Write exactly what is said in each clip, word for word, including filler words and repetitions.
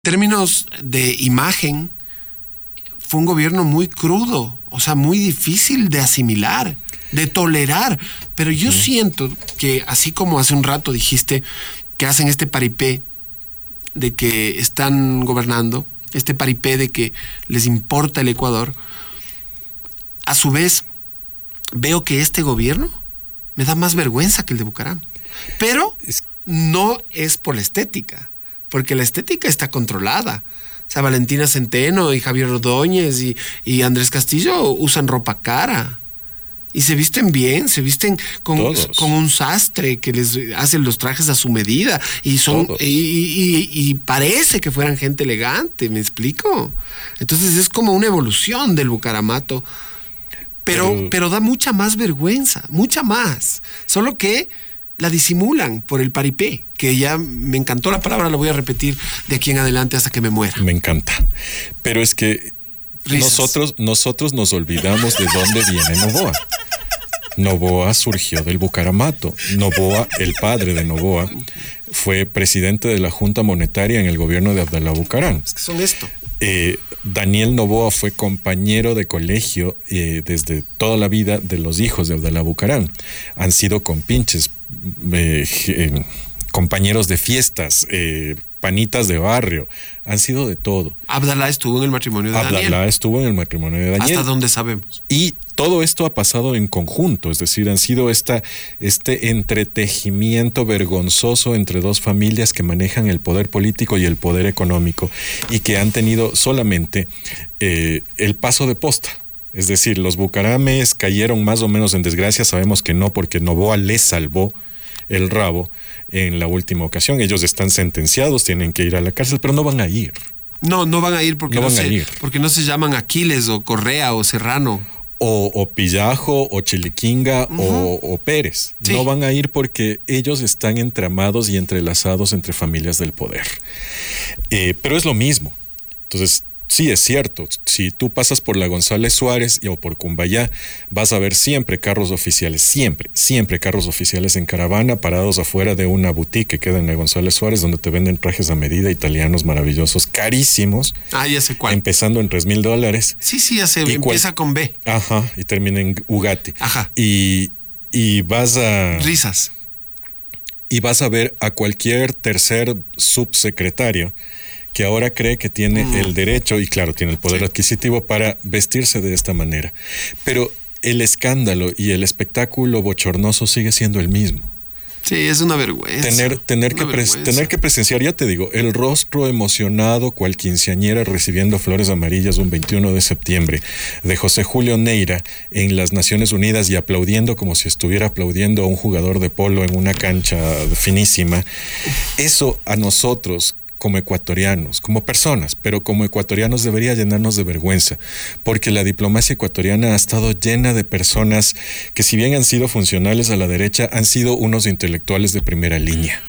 términos de imagen, fue un gobierno muy crudo, o sea, muy difícil de asimilar, de tolerar. Pero yo sí. siento que, así como hace un rato dijiste que hacen este paripé de que están gobernando, este paripé de que les importa el Ecuador, a su vez veo que este gobierno me da más vergüenza que el de Bucaram. Pero no es por la estética, porque la estética está controlada. O sea, Valentina Centeno y Javier Ordóñez y, y Andrés Castillo usan ropa cara. Y se visten bien, se visten con, con un sastre que les hace los trajes a su medida. Y son y, y, y parece que fueran gente elegante, ¿me explico? Entonces es como una evolución del Bucaramato. Pero, pero, pero da mucha más vergüenza, mucha más. Solo que la disimulan por el paripé, que ya me encantó la palabra, la voy a repetir de aquí en adelante hasta que me muera. Me encanta. Pero es que nosotros, nosotros nos olvidamos de dónde viene Noboa. Noboa surgió del Bucaramato. Noboa, el padre de Noboa, fue presidente de la Junta Monetaria en el gobierno de Abdalá Bucaram. Es que son esto. Eh, Daniel Noboa fue compañero de colegio eh, desde toda la vida de los hijos de Abdalá Bucaram. Han sido compinches, eh, eh, compañeros de fiestas, eh, panitas de barrio, han sido de todo. Abdalá estuvo en el matrimonio de Abdalá Daniel. Abdalá estuvo en el matrimonio de Daniel. Hasta donde sabemos. Y todo esto ha pasado en conjunto, es decir, han sido esta, este entretejimiento vergonzoso entre dos familias que manejan el poder político y el poder económico y que han tenido solamente eh, el paso de posta. Es decir, los Bucarames cayeron más o menos en desgracia, sabemos que no, porque Noboa les salvó el rabo en la última ocasión. Ellos están sentenciados, tienen que ir a la cárcel, pero no van a ir. No, no van a ir porque no, no, van se, a ir. porque no se llaman Aquiles o Correa o Serrano. O, o Pillajo, o Chiliquinga, uh-huh. o, o Pérez. Sí. No van a ir porque ellos están entramados y entrelazados entre familias del poder. Eh, pero es lo mismo. Entonces, sí, es cierto. Si tú pasas por la González Suárez o por Cumbayá, vas a ver siempre carros oficiales, siempre, siempre carros oficiales en caravana parados afuera de una boutique que queda en la González Suárez, donde te venden trajes a medida italianos maravillosos, carísimos. Ah, ya sé cuál. Empezando en tres mil dólares. Sí, sí, ya sé. Empieza con B. Ajá, y termina en Bugatti. Ajá. Y, y vas a... Risas. Y vas a ver a cualquier tercer subsecretario que ahora cree que tiene mm. el derecho, y claro, tiene el poder sí. adquisitivo para vestirse de esta manera. Pero el escándalo y el espectáculo bochornoso sigue siendo el mismo. Sí, es una vergüenza. Tener, tener, una que, vergüenza. Pres, tener que presenciar, ya te digo, el rostro emocionado cual quinceañera recibiendo flores amarillas un veintiuno de septiembre de José Julio Neira en las Naciones Unidas y aplaudiendo como si estuviera aplaudiendo a un jugador de polo en una cancha finísima. Eso a nosotros, como ecuatorianos, como personas, pero como ecuatorianos debería llenarnos de vergüenza, porque la diplomacia ecuatoriana ha estado llena de personas que, si bien han sido funcionales a la derecha, han sido unos intelectuales de primera línea.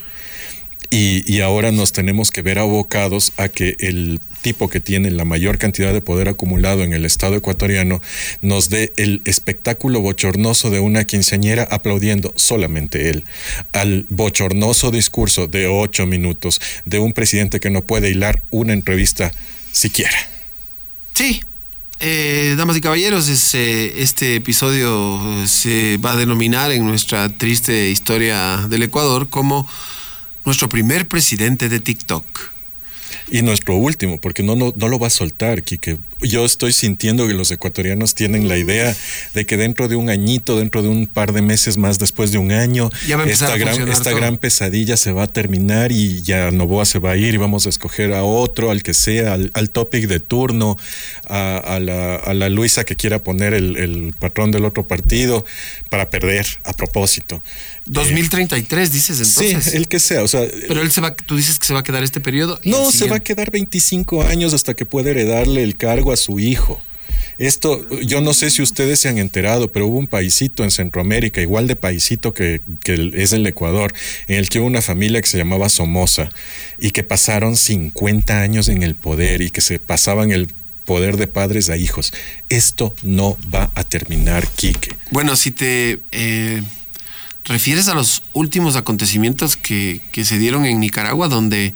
Y, y ahora nos tenemos que ver abocados a que el tipo que tiene la mayor cantidad de poder acumulado en el Estado ecuatoriano nos dé el espectáculo bochornoso de una quinceañera aplaudiendo, solamente él, al bochornoso discurso de ocho minutos de un presidente que no puede hilar una entrevista siquiera. Sí. Eh, damas y caballeros, es, eh, este episodio se va a denominar en nuestra triste historia del Ecuador como nuestro primer presidente de TikTok. Y nuestro último, porque no, no, no lo va a soltar, Quique. Yo estoy sintiendo que los ecuatorianos tienen la idea de que dentro de un añito, dentro de un par de meses más, después de un año, esta, gran, esta gran pesadilla se va a terminar y ya Noboa se va a ir y vamos a escoger a otro, al que sea, al, al topic de turno, a, a, la, a la Luisa que quiera poner el, el patrón del otro partido para perder a propósito. dos mil treinta y tres, eh, dices entonces. Sí, el que sea, o sea. Pero él se va, tú dices que se va a quedar este periodo. No, se va a quedar veinticinco años hasta que pueda heredarle el cargo a su hijo. Esto, yo no sé si ustedes se han enterado, pero hubo un paisito en Centroamérica, igual de paisito que, que es el Ecuador, en el que hubo una familia que se llamaba Somoza y que pasaron cincuenta años en el poder y que se pasaban el poder de padres a hijos. Esto no va a terminar, Quique. Bueno, si te eh, refieres a los últimos acontecimientos que, que se dieron en Nicaragua, donde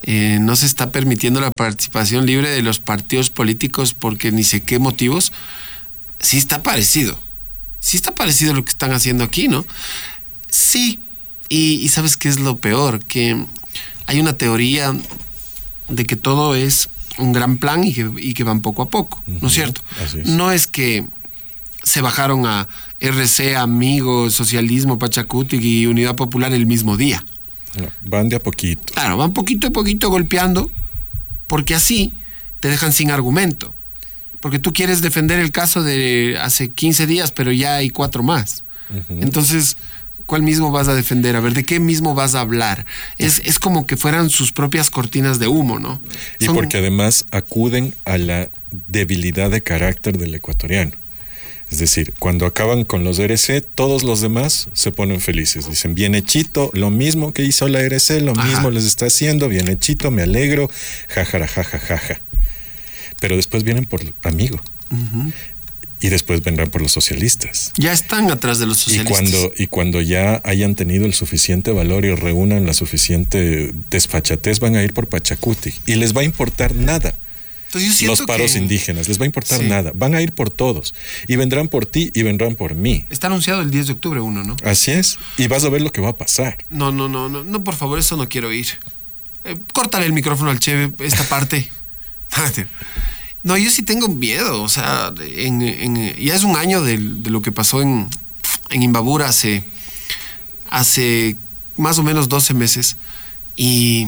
eh, no se está permitiendo la participación libre de los partidos políticos porque ni sé qué motivos, sí está parecido. Sí está parecido lo que están haciendo aquí, ¿no? Sí, y, y ¿sabes qué es lo peor? Que hay una teoría de que todo es un gran plan y que, y que van poco a poco, uh-huh. ¿no es cierto? Así es. No es que se bajaron a R C, Amigos, Socialismo, Pachacuti y Unidad Popular el mismo día. No, van de a poquito. Claro, van poquito a poquito golpeando, porque así te dejan sin argumento. Porque tú quieres defender el caso de hace quince días, pero ya hay cuatro más. Uh-huh. Entonces, ¿cuál mismo vas a defender? A ver, ¿de qué mismo vas a hablar? Es, es como que fueran sus propias cortinas de humo, ¿no? Y Son... porque además acuden a la debilidad de carácter del ecuatoriano. Es decir, cuando acaban con los R C, todos los demás se ponen felices. Dicen, bien hechito, lo mismo que hizo la R C, lo Ajá. mismo les está haciendo, bien hechito, me alegro, jajara, jaja, jaja. Pero después vienen por Amigo. Uh-huh. Y después vendrán por los socialistas. Ya están atrás de los socialistas. Y cuando, y cuando ya hayan tenido el suficiente valor y reúnan la suficiente desfachatez, van a ir por Pachacuti. Y les va a importar nada. Entonces yo los paros que... indígenas, les va a importar sí. nada. Van a ir por todos. Y vendrán por ti y vendrán por mí. Está anunciado el diez de octubre uno, ¿no? Así es. Y vas a ver lo que va a pasar. No, no, no, no, no, por favor, eso no quiero ir. Eh, córtale el micrófono al Cheve, esta parte. No, yo sí tengo miedo, o sea, en, en, ya es un año de, de lo que pasó en, en Imbabura hace, hace más o menos doce meses y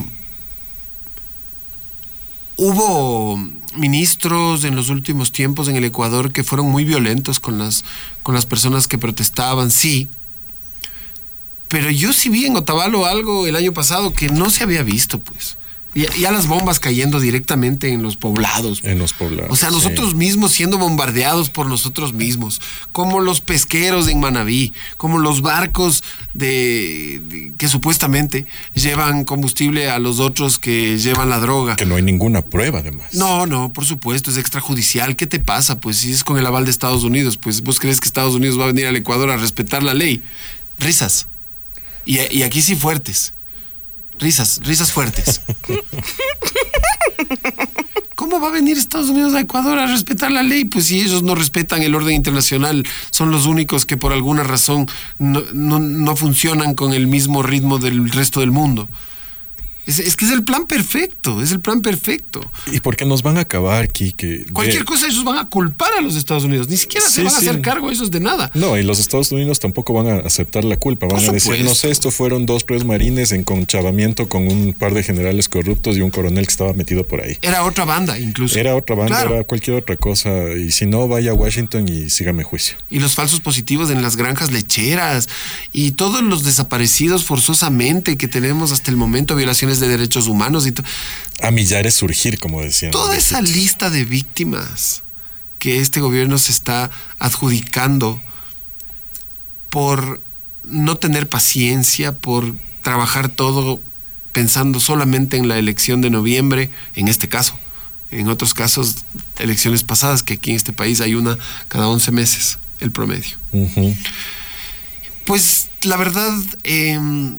hubo ministros en los últimos tiempos en el Ecuador que fueron muy violentos con las, con las personas que protestaban, sí, pero yo sí vi en Otavalo algo el año pasado que no se había visto, pues. Ya, ya las bombas cayendo directamente en los poblados. En los poblados. O sea, nosotros sí. mismos siendo bombardeados por nosotros mismos. Como los pesqueros en Manabí, como los barcos de, de que supuestamente llevan combustible a los otros que llevan la droga. Que no hay ninguna prueba, además. No, no, por supuesto, es extrajudicial. ¿Qué te pasa? Pues si es con el aval de Estados Unidos, pues vos crees que Estados Unidos va a venir al Ecuador a respetar la ley. Risas. Y, y aquí sí fuertes. Risas, risas fuertes. ¿Cómo va a venir Estados Unidos a Ecuador a respetar la ley? Pues si ellos no respetan el orden internacional, son los únicos que por alguna razón no, no, no funcionan con el mismo ritmo del resto del mundo. Es, es que es el plan perfecto, es el plan perfecto. ¿Y por qué nos van a acabar, Quique? Cualquier de... cosa ellos van a culpar a los Estados Unidos, ni siquiera sí, se van sí. a hacer cargo ellos de nada. No, y los Estados Unidos tampoco van a aceptar la culpa, van por a decir, supuesto. no sé, esto fueron dos tres marines en conchavamiento con un par de generales corruptos y un coronel que estaba metido por ahí. Era otra banda incluso. Era otra banda, claro. Era cualquier otra cosa, y si no, vaya a Washington y sígame juicio. Y los falsos positivos en las granjas lecheras, y todos los desaparecidos forzosamente que tenemos hasta el momento, violaciones de derechos humanos. Y to- a millares surgir, como decían. Toda esa lista de víctimas que este gobierno se está adjudicando por no tener paciencia, por trabajar todo pensando solamente en la elección de noviembre, en este caso. En otros casos, elecciones pasadas, que aquí en este país hay una cada once meses, el promedio. Uh-huh. Pues la verdad, eh,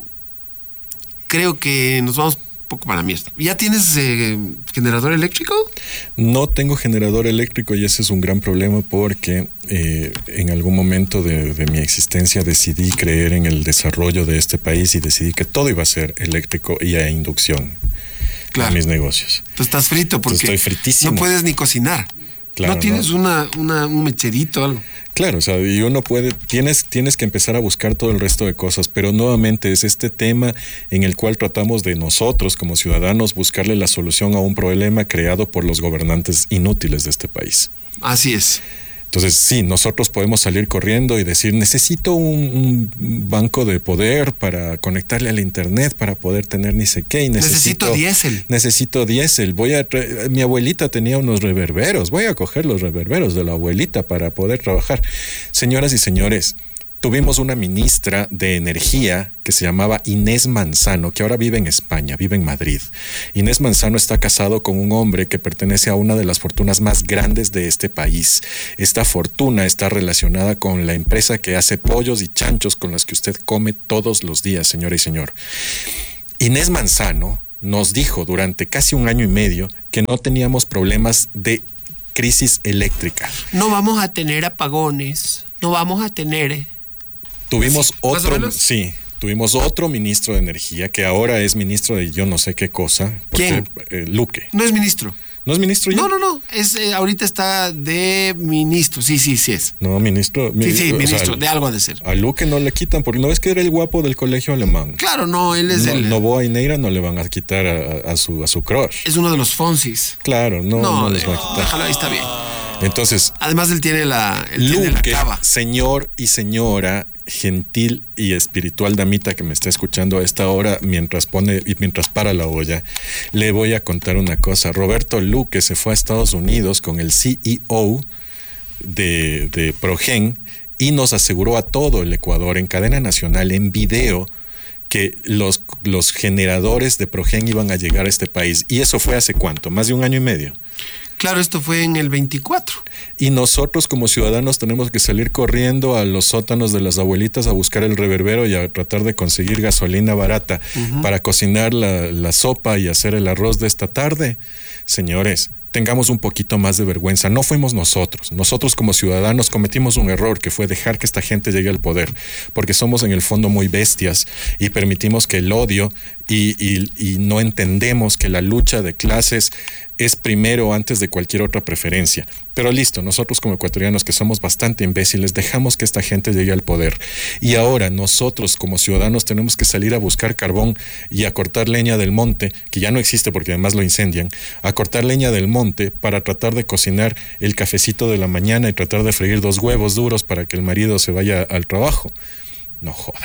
creo que nos vamos poco para mierda. ¿Ya tienes eh, generador eléctrico? No tengo generador eléctrico y ese es un gran problema porque eh, en algún momento de, de mi existencia decidí creer en el desarrollo de este país y decidí que todo iba a ser eléctrico y a inducción. Claro. En mis negocios. Tú estás frito porque estoy fritísimo. No puedes ni cocinar. Claro, no tienes no. Una, una, un mecherito o algo. Claro, o sea, y uno puede, tienes, tienes que empezar a buscar todo el resto de cosas, pero nuevamente es este tema en el cual tratamos de nosotros como ciudadanos buscarle la solución a un problema creado por los gobernantes inútiles de este país. Así es. Entonces, sí, nosotros podemos salir corriendo y decir, necesito un, un banco de poder para conectarle al internet, para poder tener ni sé qué. Y necesito, necesito diésel. Necesito diésel. Voy a, mi abuelita tenía unos reverberos. Voy a coger los reverberos de la abuelita para poder trabajar. Señoras y señores, tuvimos una ministra de Energía que se llamaba Inés Manzano, que ahora vive en España, vive en Madrid. Inés Manzano está casado con un hombre que pertenece a una de las fortunas más grandes de este país. Esta fortuna está relacionada con la empresa que hace pollos y chanchos con las que usted come todos los días, señora y señor. Inés Manzano nos dijo durante casi un año y medio que no teníamos problemas de crisis eléctrica. No vamos a tener apagones, no vamos a tener... Tuvimos ¿Sí? ¿Más o otro, menos? sí, tuvimos otro ministro de Energía que ahora es ministro de yo no sé qué cosa. Porque, ¿Quién? eh, Luque. No es ministro. ¿No es ministro ya? No, no, no. Es, eh, ahorita está de ministro. Sí, sí, sí es. No, ministro. Sí, sí, o ministro. sea, de algo ha de ser. A Luque no le quitan, porque no es que era el guapo del colegio alemán. Claro, no, él es No, el... Novoa y Neira no le van a quitar a, a su, a su crush. Es uno de los Fonsis. Claro, no, no, No, les de- va a quitar. déjalo ahí, está bien. Entonces, Además, él tiene la, él tiene la Luque, cava. señor y señora, gentil y espiritual damita que me está escuchando a esta hora mientras pone y mientras para la olla, le voy a contar una cosa. Roberto Luque se fue a Estados Unidos con el C E O de, de Progen y nos aseguró a todo el Ecuador en cadena nacional, en video, que los, los generadores de Progen iban a llegar a este país. ¿Y eso fue hace cuánto? ¿Más de un año y medio? Claro, esto fue en el veinticuatro. Y nosotros como ciudadanos tenemos que salir corriendo a los sótanos de las abuelitas a buscar el reverbero y a tratar de conseguir gasolina barata uh-huh. para cocinar la, la sopa y hacer el arroz de esta tarde. Señores, tengamos un poquito más de vergüenza. No fuimos nosotros. Nosotros como ciudadanos cometimos un error que fue dejar que esta gente llegue al poder, porque somos en el fondo muy bestias y permitimos que el odio y, y, y no entendemos que la lucha de clases es primero antes de cualquier otra preferencia. Pero listo, nosotros como ecuatorianos que somos bastante imbéciles, dejamos que esta gente llegue al poder. Y ahora nosotros como ciudadanos tenemos que salir a buscar carbón y a cortar leña del monte, que ya no existe porque además lo incendian, a cortar leña del monte para tratar de cocinar el cafecito de la mañana y tratar de freír dos huevos duros para que el marido se vaya al trabajo. No joda.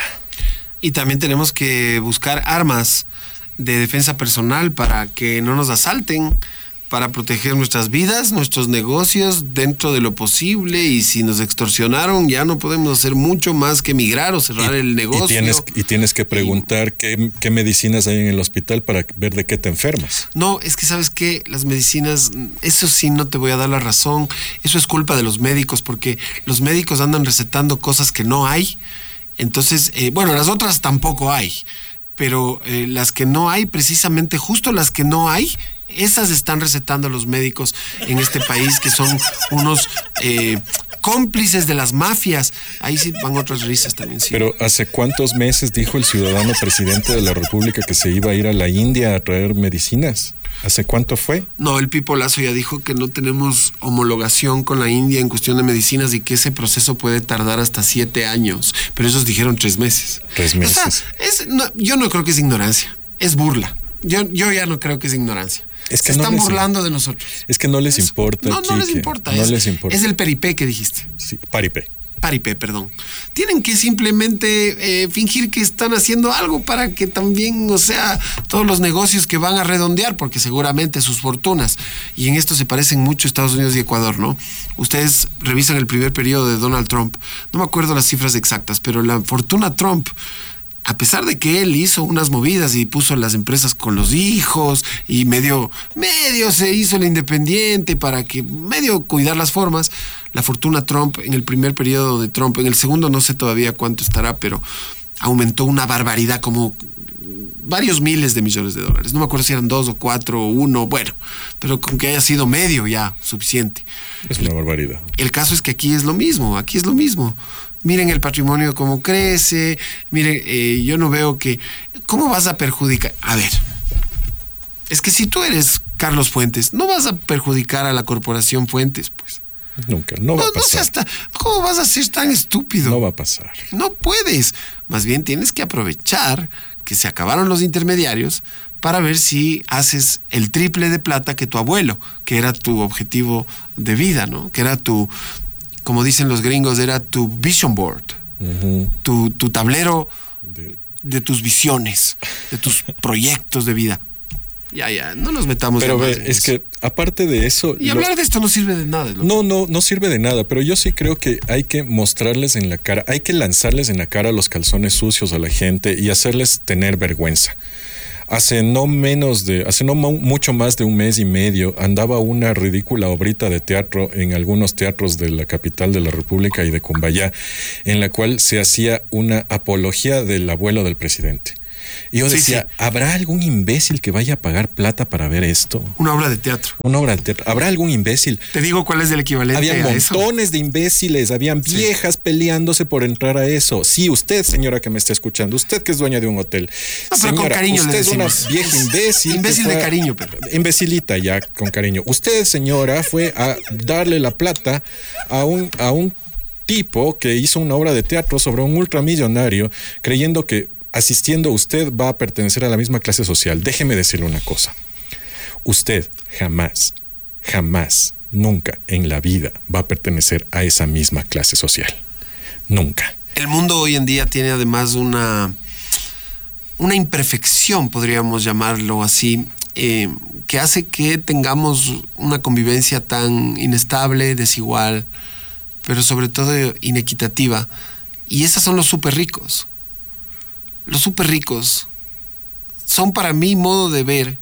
Y también tenemos que buscar armas de defensa personal para que no nos asalten, para proteger nuestras vidas, nuestros negocios dentro de lo posible, y si nos extorsionaron ya no podemos hacer mucho más que migrar o cerrar y, el negocio. Y tienes, y tienes que preguntar y, qué, qué medicinas hay en el hospital para ver de qué te enfermas. No, es que sabes que las medicinas, eso sí no te voy a dar la razón, eso es culpa de los médicos, porque los médicos andan recetando cosas que no hay, entonces, eh, bueno, las otras tampoco hay, pero eh, las que no hay, precisamente justo las que no hay, esas están recetando los médicos en este país, que son unos eh, cómplices de las mafias. Ahí sí van otras risas también. Sí. Pero ¿hace cuántos meses dijo el ciudadano presidente de la República que se iba a ir a la India a traer medicinas? ¿Hace cuánto fue? No, el Pipo Lazo ya dijo que no tenemos homologación con la India en cuestión de medicinas y que ese proceso puede tardar hasta siete años. Pero esos dijeron tres meses. Tres meses. O sea, es, no, yo no creo que es ignorancia, es burla. Yo, yo ya no creo que es ignorancia. Es que Se no están les, burlando de nosotros. Es que no les es, importa. No, no les Quique, importa. No es, les importa. Es el peripé que dijiste. Sí, paripé. Paripé, perdón. Tienen que simplemente eh, fingir que están haciendo algo para que también, o sea, todos los negocios que van a redondear, porque seguramente sus fortunas, y en esto se parecen mucho Estados Unidos y Ecuador, ¿no? Ustedes revisan el primer periodo de Donald Trump, no me acuerdo las cifras exactas, pero la fortuna Trump, a pesar de que él hizo unas movidas y puso las empresas con los hijos y medio, medio se hizo el independiente para que medio cuidar las formas, la fortuna Trump en el primer periodo de Trump, en el segundo no sé todavía cuánto estará, pero aumentó una barbaridad, como varios miles de millones de dólares. No me acuerdo si eran dos o cuatro o uno, bueno, pero con que haya sido medio ya suficiente. Es una barbaridad. El caso es que aquí es lo mismo, aquí es lo mismo. Miren el patrimonio cómo crece, miren, eh, yo no veo que... ¿Cómo vas a perjudicar? A ver, es que si tú eres Carlos Fuentes, no vas a perjudicar a la corporación Fuentes, pues. Nunca, no va no, a pasar. No seas tan, ¿cómo vas a ser tan estúpido? No va a pasar. No puedes. Más bien tienes que aprovechar que se acabaron los intermediarios para ver si haces el triple de plata que tu abuelo, que era tu objetivo de vida, ¿no? Que era tu... como dicen los gringos, era tu vision board, uh-huh. tu, tu tablero de... de tus visiones, de tus proyectos de vida. Ya, ya, no nos metamos. Pero ve, es que aparte de eso... Y lo... hablar de esto no sirve de nada. ¿no? no, no, no sirve de nada, pero yo sí creo que hay que mostrarles en la cara, hay que lanzarles en la cara los calzones sucios a la gente y hacerles tener vergüenza. Hace no menos de, hace no mucho más de un mes y medio andaba una ridícula obrita de teatro en algunos teatros de la capital de la República y de Cumbayá, en la cual se hacía una apología del abuelo del presidente. Y yo Sí, decía, sí. ¿habrá algún imbécil que vaya a pagar plata para ver esto? Una obra de teatro. Una obra de teatro. ¿Habrá algún imbécil? Te digo cuál es el equivalente Habían a eso. montones de imbéciles, habían Sí. viejas peleándose por entrar a eso. Sí, usted, señora que me está escuchando, usted que es dueña de un hotel. No, pero con Señora, cariño le usted es una decimos. vieja imbécil. que Imbécil fue de a- cariño, pero. Imbecilita ya, con cariño. Usted, señora, fue a darle la plata a un, a un tipo que hizo una obra de teatro sobre un ultramillonario, creyendo que asistiendo usted va a pertenecer a la misma clase social. Déjeme decirle una cosa. Usted jamás, jamás, nunca en la vida va a pertenecer a esa misma clase social. Nunca. El mundo hoy en día tiene además una, una imperfección, podríamos llamarlo así, eh, que hace que tengamos una convivencia tan inestable, desigual, pero sobre todo inequitativa. Y esos son los súper ricos. Los súper ricos son, para mi modo de ver,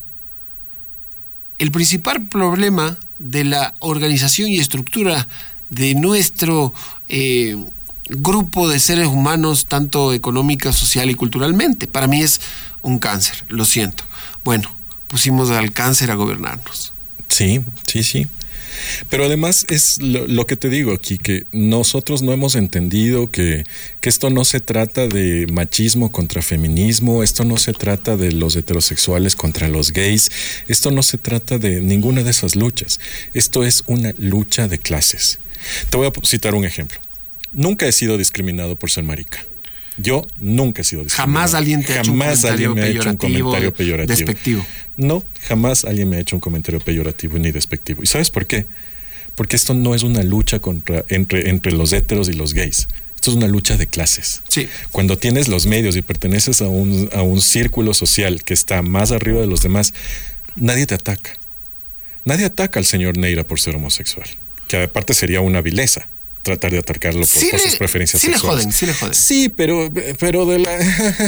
el principal problema de la organización y estructura de nuestro eh, grupo de seres humanos, tanto económica, social y culturalmente. Para mí es un cáncer, lo siento. Bueno, pusimos al cáncer a gobernarnos. Sí, sí, sí. Pero además es lo, lo que te digo aquí, que nosotros no hemos entendido que, que esto no se trata de machismo contra feminismo, esto no se trata de los heterosexuales contra los gays, esto no se trata de ninguna de esas luchas. Esto es una lucha de clases. Te voy a citar un ejemplo. Nunca he sido discriminado por ser marica. Yo nunca he sido discriminado. Jamás alguien te ha hecho un Jamás alguien me ha hecho un comentario peyorativo. Despectivo. No, jamás alguien me ha hecho un comentario peyorativo ni despectivo. ¿Y sabes por qué? Porque esto no es una lucha contra, entre, entre los héteros y los gays. Esto es una lucha de clases. Sí. Cuando tienes los medios y perteneces a un, a un círculo social que está más arriba de los demás, nadie te ataca. Nadie ataca al señor Neira por ser homosexual, que aparte sería una vileza tratar de atacarlo por, Sí por le- sus preferencias sí le sexuales. joden, sí le joden. Sí, pero, pero de la...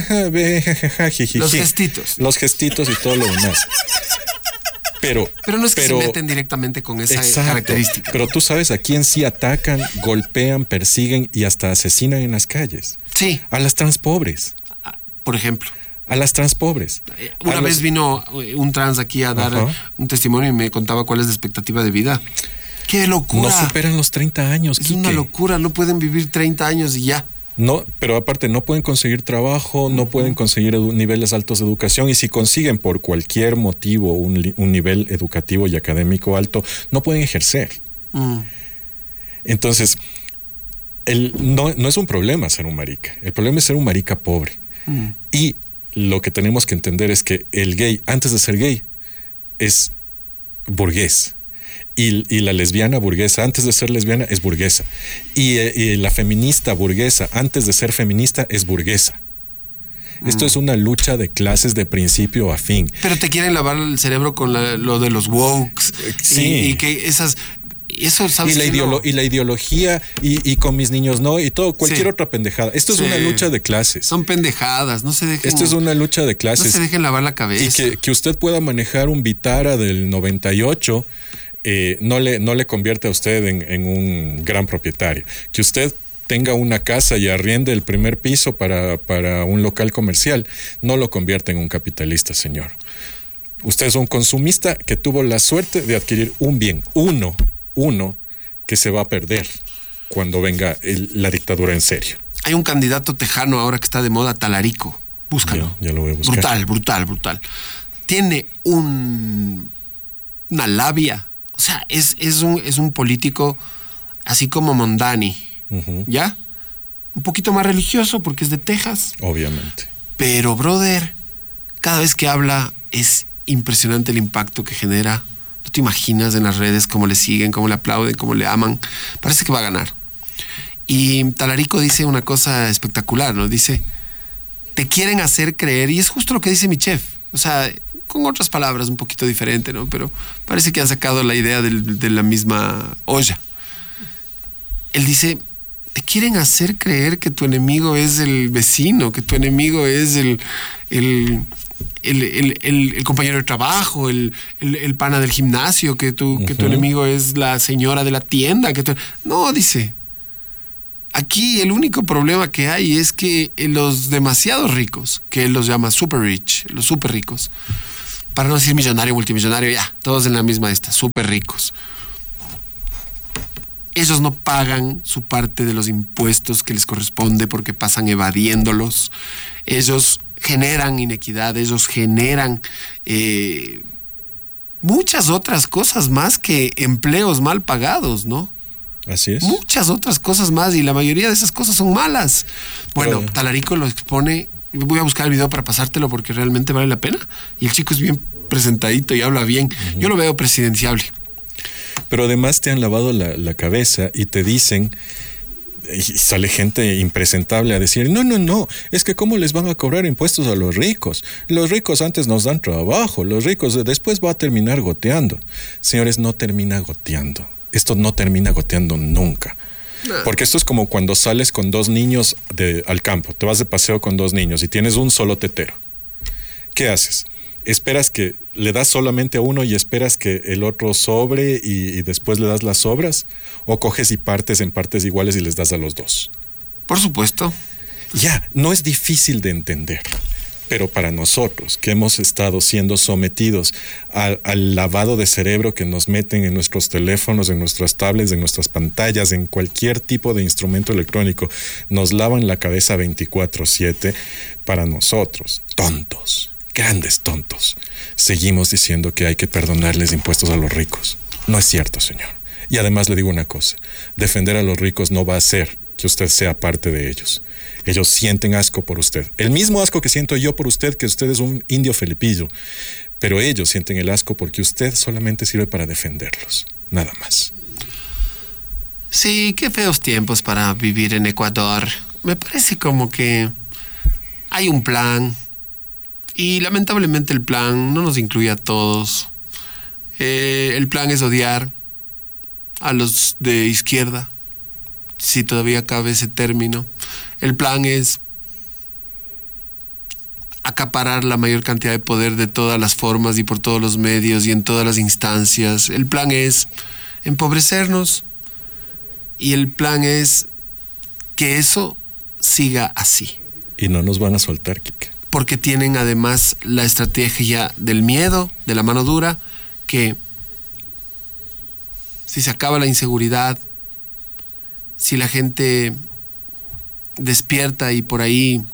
Los gestitos. Los gestitos y todo lo demás. Pero, Pero no es que pero- se meten directamente con esa Exacto. característica. Pero tú sabes a quién sí atacan, golpean, persiguen y hasta asesinan en las calles. Sí, A las trans pobres. por ejemplo. A las trans pobres. Eh, A Una los- vez vino eh, un trans aquí a dar Ajá. un testimonio y me contaba cuál es la expectativa de vida. ¡Qué locura! No superan los treinta años. Es Quique. una locura, no pueden vivir treinta años y ya. No, pero aparte no pueden conseguir trabajo, no pueden conseguir edu- niveles altos de educación y si consiguen por cualquier motivo un, li- un nivel educativo y académico alto, no pueden ejercer. Mm. Entonces, el, no, no es un problema ser un marica, el problema es ser un marica pobre. Mm. Y lo que tenemos que entender es que el gay, antes de ser gay, es burgués. Y, y la lesbiana burguesa, antes de ser lesbiana, es burguesa. Y, eh, y la feminista burguesa, antes de ser feminista, es burguesa. Esto es una lucha de clases de principio a fin. Pero te quieren lavar el cerebro con la- lo de los wokes. Sí. Y, y que esas. Eso, Y ¿sabes la, qué? ideolo- No. y la ideología, y, y con mis niños no, y todo, cualquier Sí. otra pendejada. Esto es Sí. una lucha de clases. Son pendejadas, no se dejen. Esto es una lucha de No clases. se dejen lavar la Y cabeza. que, que usted pueda manejar un Vitara del noventa y ocho eh, no, le, no le convierte a usted en, en un gran propietario. Que usted tenga una casa y arriende el primer piso para, para un local comercial, no lo convierte en un capitalista, señor. Usted es un consumista que tuvo la suerte de adquirir un bien, uno, uno, que se va a perder cuando venga el- la dictadura en serio. Hay un candidato tejano ahora que está de moda, Talarico. Búscalo. Ya, ya lo voy a buscar. Brutal, brutal, brutal. Tiene un una labia. O sea, es, es, un, es un político así como Mondani. Ujú. ¿Ya? Un poquito más religioso porque es de Texas. Obviamente. Pero, brother, cada vez que habla es impresionante el impacto que genera. No te imaginas en las redes cómo le siguen, cómo le aplauden, cómo le aman. Parece que va a ganar. Y Talarico dice una cosa espectacular, ¿no? Dice, te quieren hacer creer, y es justo lo que dice mi chef. O sea, con otras palabras un poquito diferente, ¿no? Pero parece que han sacado la idea del- de la misma olla. Él dice, te quieren hacer creer que tu enemigo es el vecino, que tu enemigo es el, el, el, el- el- el compañero de trabajo, el, el- el pana del gimnasio, que tu, que tu Ujú. enemigo es la señora de la tienda. Que tu... No, dice, aquí el único problema que hay es que los demasiado ricos, que él los llama super rich, los super ricos, para no decir millonario, multimillonario, ya, todos en la misma esta, super ricos. Ellos no pagan su parte de los impuestos que les corresponde porque pasan evadiéndolos. Ellos generan inequidad, ellos generan eh, muchas otras cosas más que empleos mal pagados, ¿no? Así es. Muchas otras cosas más, y la mayoría de esas cosas son malas. Bueno, Pero... Talarico lo expone. Voy a buscar el video para pasártelo porque realmente vale la pena. Y el chico es bien presentadito y habla bien. Uh-huh. Yo lo veo presidenciable. Pero además te han lavado la, la cabeza y te dicen, y sale gente impresentable a decir, no, no, no, es que cómo les van a cobrar impuestos a los ricos. Los ricos antes nos dan trabajo, los ricos después va a terminar goteando. Señores, no termina goteando. Esto no termina goteando nunca. No. Porque esto es como cuando sales con dos niños de, al campo, te vas de paseo con dos niños y tienes un solo tetero. ¿Qué haces? ¿Esperas que le das solamente a uno y esperas que el otro sobre y, y después le das las sobras? ¿O coges y partes en partes iguales y les das a los dos? Por supuesto. Ya, no es difícil de entender. Pero para nosotros, que hemos estado siendo sometidos al, al lavado de cerebro que nos meten en nuestros teléfonos, en nuestras tablets, en nuestras pantallas, en cualquier tipo de instrumento electrónico, nos lavan la cabeza veinticuatro siete, para nosotros, tontos, grandes tontos, seguimos diciendo que hay que perdonarles impuestos a los ricos. No es cierto, señor. Y además le digo una cosa, defender a los ricos no va a hacer que usted sea parte de ellos. Ellos sienten asco por usted. El mismo asco que siento yo por usted, que usted es un indio felipillo. Pero ellos sienten el asco porque usted solamente sirve para defenderlos. Nada más. Sí, qué feos tiempos para vivir en Ecuador. Me parece como que hay un plan y lamentablemente el plan no nos incluye a todos. Eh, el plan es odiar a los de izquierda, si todavía cabe ese término. El plan es acaparar la mayor cantidad de poder de todas las formas y por todos los medios y en todas las instancias. El plan es empobrecernos y el plan es que eso siga así. Y no nos van a soltar, Quique. Porque tienen además la estrategia del miedo, de la mano dura, que si se acaba la inseguridad, si la gente despierta y por ahí,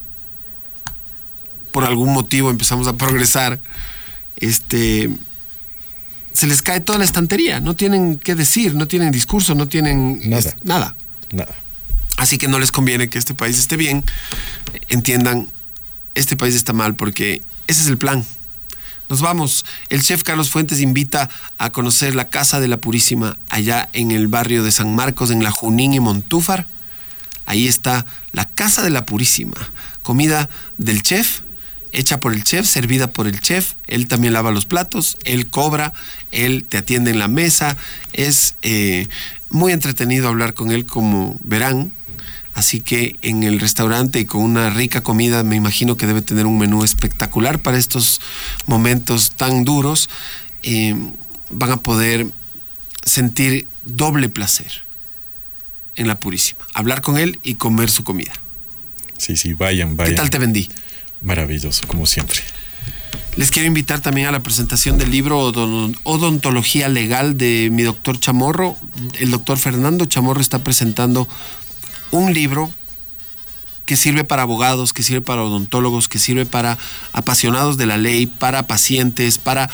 por algún motivo empezamos a progresar, este, se les cae toda la estantería. No tienen qué decir, no tienen discurso, no tienen nada. Es, nada. Nada. Así que no les conviene que este país esté bien. Entiendan, este país está mal porque ese es el plan. Nos vamos. El chef Carlos Fuentes invita a conocer la Casa de la Purísima allá en el barrio de San Marcos, en La Junín y Montúfar. Ahí está la Casa de la Purísima. Comida del chef, hecha por el chef, servida por el chef. Él también lava los platos, él cobra, él te atiende en la mesa. Es eh, muy entretenido hablar con él, como verán. Así que en el restaurante y con una rica comida, me imagino que debe tener un menú espectacular para estos momentos tan duros. Eh, van a poder sentir doble placer en la Purísima. Hablar con él y comer su comida. Sí, sí, vayan, vayan. ¿Qué tal te vendí? Maravilloso, como siempre. Les quiero invitar también a la presentación del libro Odontología Legal de mi doctor Chamorro. El doctor Fernando Chamorro está presentando un libro que sirve para abogados, que sirve para odontólogos, que sirve para apasionados de la ley, para pacientes, para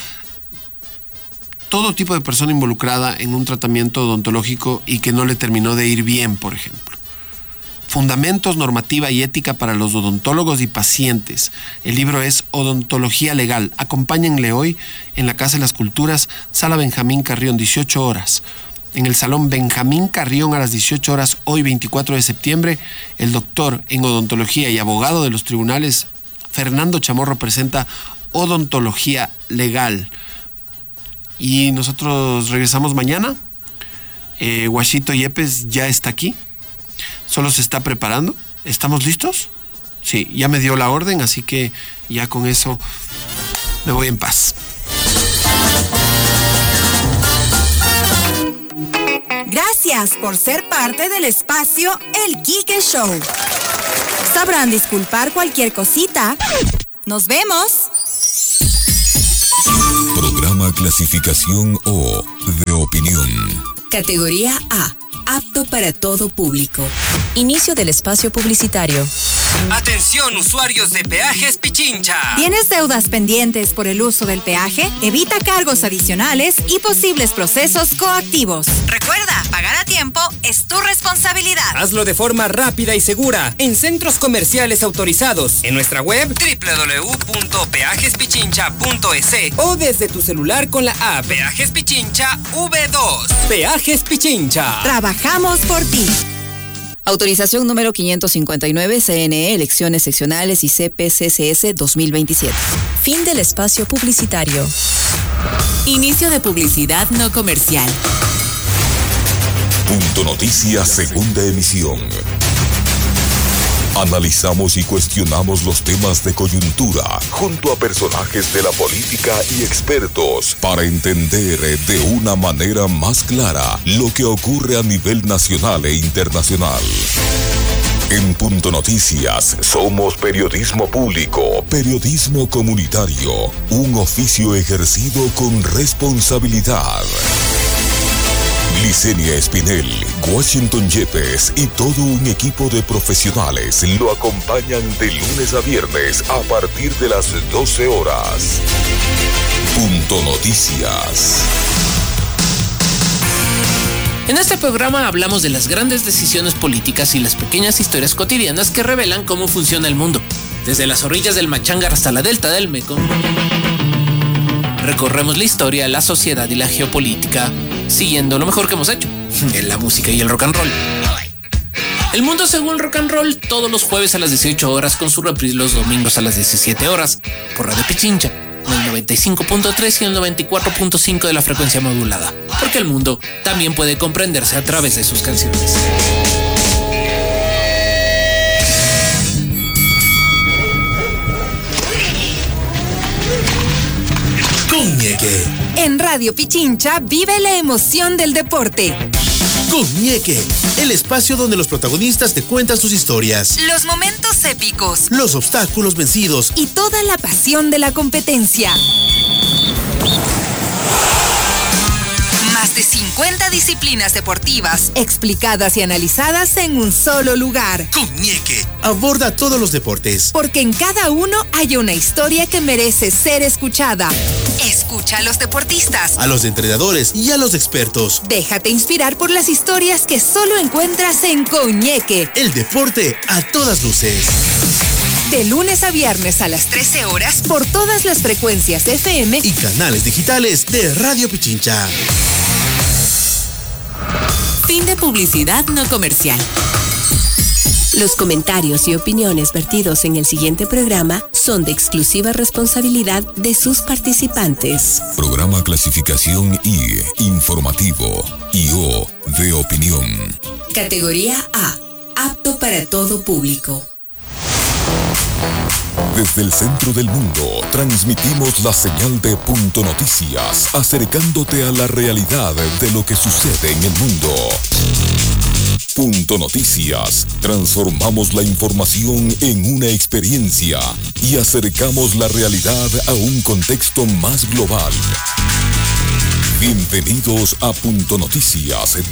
todo tipo de persona involucrada en un tratamiento odontológico y que no le terminó de ir bien, por ejemplo. Fundamentos, normativa y ética para los odontólogos y pacientes. El libro es Odontología Legal. Acompáñenle hoy en la Casa de las Culturas, Sala Benjamín Carrión, dieciocho horas. En el Salón Benjamín Carrión a las dieciocho horas, hoy veinticuatro de septiembre, el doctor en odontología y abogado de los tribunales, Fernando Chamorro, presenta Odontología Legal. Y nosotros regresamos mañana. Eh, Guachito Yepes ya está aquí. Solo se está preparando. ¿Estamos listos? Sí, ya me dio la orden, así que ya con eso me voy en paz. Gracias por ser parte del espacio El Quique Show. Sabrán disculpar cualquier cosita. ¡Nos vemos! Programa clasificación O de opinión. Categoría A. Apto para todo público. Inicio del espacio publicitario. Atención, usuarios de Peajes Pichincha. ¿Tienes deudas pendientes por el uso del peaje? Evita cargos adicionales y posibles procesos coactivos. Recuerda, pagar a tiempo es tu responsabilidad. Hazlo de forma rápida y segura en centros comerciales autorizados, en nuestra web doble u doble u doble u punto peajes pichincha punto e s o desde tu celular con la app Peajes Pichincha V dos. Peajes Pichincha. Trabajamos por ti. Autorización número quinientos cincuenta y nueve, C N E, Elecciones Seccionales y C P C C S dos mil veintisiete. Fin del espacio publicitario. Inicio de publicidad no comercial. Punto Noticias, segunda emisión. Analizamos y cuestionamos los temas de coyuntura junto a personajes de la política y expertos para entender de una manera más clara lo que ocurre a nivel nacional e internacional. En Punto Noticias somos periodismo público, periodismo comunitario, un oficio ejercido con responsabilidad. Licenia Espinel, Washington Yepes y todo un equipo de profesionales lo acompañan de lunes a viernes a partir de las doce horas. Punto Noticias. En este programa hablamos de las grandes decisiones políticas y las pequeñas historias cotidianas que revelan cómo funciona el mundo, desde las orillas del Machangar hasta la delta del Mekong. Recorremos la historia, la sociedad y la geopolítica, siguiendo lo mejor que hemos hecho, en la música y el rock and roll. El mundo según rock and roll, todos los jueves a las dieciocho horas, con su reprise los domingos a las diecisiete horas, por Radio Pichincha, en el noventa y cinco punto tres y el noventa y cuatro punto cinco de la frecuencia modulada, porque el mundo también puede comprenderse a través de sus canciones. Coñeque. En Radio Pichincha vive la emoción del deporte. Coñeque, el espacio donde los protagonistas te cuentan sus historias, Los momentos épicos los obstáculos vencidos y toda la pasión de la competencia. Más de cincuenta disciplinas deportivas explicadas y analizadas en un solo lugar. Coñeque aborda todos los deportes, Porque en cada uno hay una historia que merece ser escuchada. Escucha a los deportistas. a los entrenadores y a los expertos. Déjate inspirar por las historias que solo encuentras en Coñeque. El deporte a todas luces. De lunes a viernes a las trece horas por todas las frecuencias F M Y canales digitales de Radio Pichincha. Fin de publicidad no comercial. Los comentarios y opiniones vertidos en el siguiente programa son de exclusiva responsabilidad de sus participantes. Programa clasificación I, informativo, y O de opinión. Categoría A. Apto para todo público. Desde el centro del mundo, transmitimos la señal de Punto Noticias, acercándote a la realidad de lo que sucede en el mundo. Punto Noticias, transformamos la información en una experiencia y acercamos la realidad a un contexto más global. Bienvenidos a Punto Noticias